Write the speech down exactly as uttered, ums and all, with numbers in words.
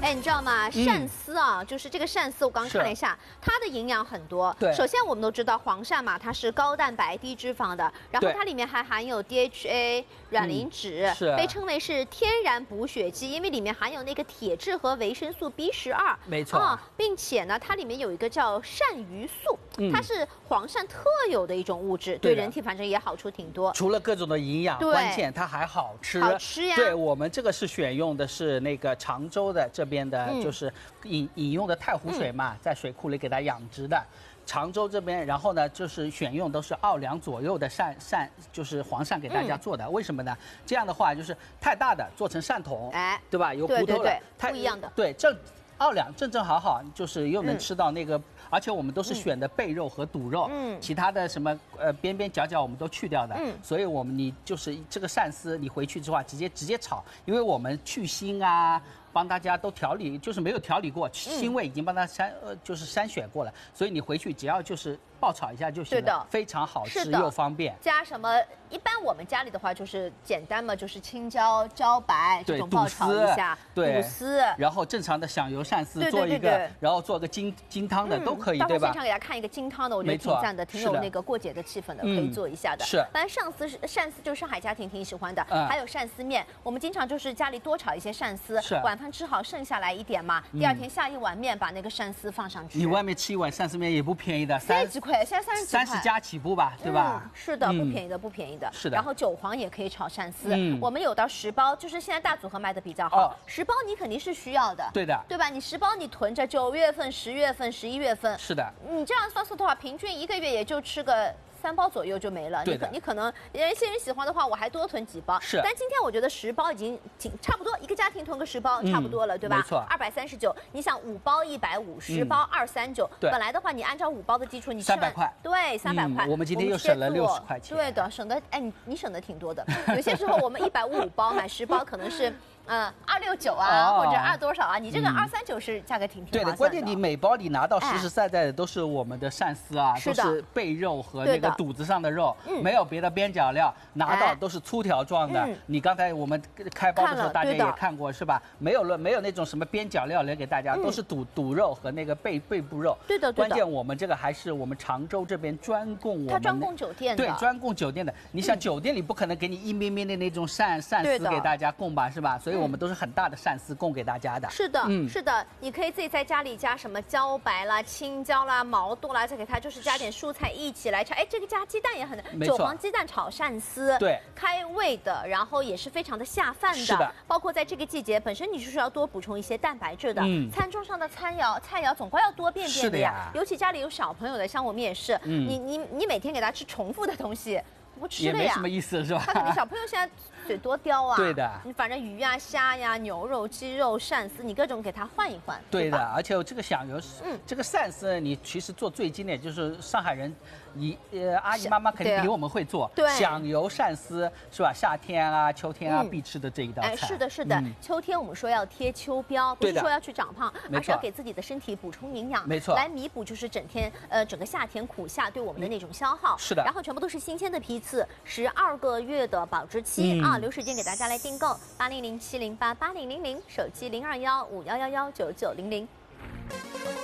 哎，你知道吗？鳝丝啊，嗯、就是这个鳝丝，我刚刚看了一下，它的营养很多。 对， 首先我们都知道黄鳝嘛，它是高蛋白、低脂肪的，然后它里面还含有 D H A 软磷脂， 嗯、是被称为是天然补血剂，因为里面含有那个铁质和维生素 B 十二。 没错啊，并且呢，它里面有一个叫鳝鱼素，嗯、它是黄鳝特有的一种物质，对人体反正也好处挺多。 除了各种的营养，关键它还好吃。 好吃呀！ 对我们这个是选用的是那个常州的这边的，嗯、就是引引用的太湖水嘛，嗯、在水库里给它养殖的。常州这边，然后呢，就是选用都是二两左右的鳝鳝，就是黄鳝给大家做的。嗯、为什么呢？这样的话就是太大的做成鳝筒，哎，对吧？有骨头了， 对对对太不一样的。 对，正二两正正好好，就是又能吃到那个，嗯、而且我们都是选的背肉和肚肉，嗯，其他的什么呃边边角角我们都去掉的，嗯，所以我们你就是这个鳝丝，你回去之后直接直接炒，因为我们去腥啊。帮大家都调理，就是没有调理过，腥味已经帮它筛呃就是筛选过了，所以你回去只要就是爆炒一下就行了，的非常好吃又方便。 加什么？一般我们家里的话就是简单嘛，就是青椒、椒白这种爆炒一下， 对， 肚丝， 然后正常的响油鳝丝做一个，然后做个金金汤的都可以，对吧？ 现场给大家看一个金汤的，我觉得挺赞的，挺有那个过节的气氛的，可以做一下的。 是， 反正鳝丝是鳝丝，就是上海家庭挺喜欢的，还有鳝丝面，我们经常就是家里多炒一些鳝丝，晚饭吃好剩下来一点嘛，第二天下一碗面把那个鳝丝放上去。 你外面吃一碗鳝丝面也不便宜的， 三十几块，现在三十几块， 三十加起步吧，对吧？ 是的，不便宜的，不便宜的。 是的。 然后韭黄也可以炒鳝丝，我们有到十包，就是现在大组合卖的比较好。十包你肯定是需要的， 对的， 对吧？你十包你囤着，九月份、十月份、十一月份， 是的。 你这样算算的话，平均一个月也就吃个三包左右就没了。 对的。 你可能有一些人喜欢的话，我还多囤几包。 是。 但今天我觉得十包已经挺差不多，一个家庭囤个十包差不多了，对吧？ 没错。 二百三十九，你想五包一百五，十包二三九。 对。 本来的话，你按照五包的基础，你三百块。 对，三百块。 我们今天又省了六十块钱。 对的，省的哎，你你省的挺多的。有些时候我们一百五五包买十包可能是。嗯，二六九啊，或者二多少啊？你这个二三九是价格挺挺划算的。 对的，关键你每包里拿到实实在在的都是我们的鳝丝啊，都是背肉和那个肚子上的肉，没有别的边角料，拿到都是粗条状的。你刚才我们开包的时候大家也看过是吧？没有了，没有那种什么边角料留给大家，都是肚肚肉和那个背背部肉。 对的， 关键我们这个还是我们常州这边专供我们。 它专供酒店的。 对，专供酒店的。你想酒店里不可能给你一咩咩的那种鳝鳝丝给大家供吧，是吧？所以我们都是很大的。鳝丝供给大家的， 是的，嗯，是的，你可以自己在家里加什么椒白啦、青椒啦、毛肚啦，再给它就是加点蔬菜一起来炒。哎，这个加鸡蛋也很，韭黄鸡蛋炒鳝丝， 对， 开胃的，然后也是非常的下饭的。 是的， 包括在这个季节，本身你就是要多补充一些蛋白质的。嗯，餐桌上的菜肴菜肴总归要多变变的呀。尤其家里有小朋友的，像我们也是，嗯，你你你每天给他吃重复的东西。不吃了呀， 也没什么意思是吧？ 他肯定小朋友现在嘴多刁啊。 对的， 你反正鱼呀、虾呀、牛肉、鸡肉、鳝丝，你各种给他换一换。 对的，而且这个响油，嗯，这个鳝丝你其实做最经典就是上海人，你呃阿姨妈妈肯定比我们会做。 对， 响油鳝丝是吧？夏天啊、秋天啊必吃的这一道菜。 哎，是的，是的。秋天我们说要贴秋膘，不是说要去长胖，而是要给自己的身体补充营养， 没错， 来弥补就是整天呃整个夏天苦夏对我们的那种消耗。 是的， 然后全部都是新鲜的批次，十二个月的保质期啊，留时间给大家来订购八零零七零八八零零零，手机零二幺五幺幺幺九九零零。